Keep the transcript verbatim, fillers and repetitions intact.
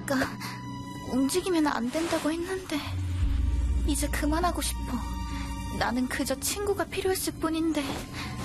아까 움직이면 안 된다고 했는데 이제 그만하고 싶어. 나는 그저 친구가 필요했을 뿐인데.